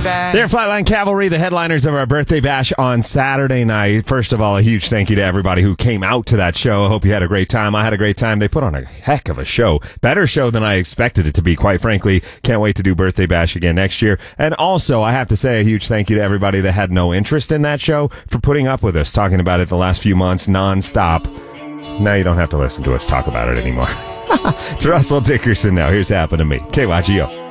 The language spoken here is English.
back. They're Flightline Cavalry, the headliners of our birthday bash on Saturday night. First of all, a huge thank you to everybody who came out to that show. I hope you had a great time. I had a great time. They put on a heck of a show. Better show than I expected it to be, quite frankly. Can't wait to do birthday bash again next year. And also, I have to say a huge thank you to everybody that had no interest in that show for putting up with us, talking about it the last few months nonstop. Now you don't have to listen to us talk about it anymore. It's Russell Dickerson now. Here's Happen to Me. KYGO.